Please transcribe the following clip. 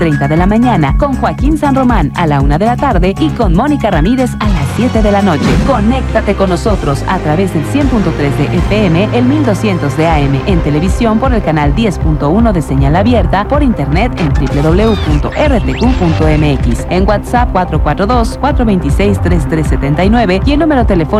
10:30 de la mañana, con Joaquín San Román a la 1 de la tarde y con Mónica Ramírez a las 7 de la noche. Conéctate con nosotros a través del 100.3 de FM, el 1200 de AM, en televisión por el canal 10.1 de señal abierta, por internet en www.rtq.mx, en WhatsApp 442-426-3379 y el número telefónico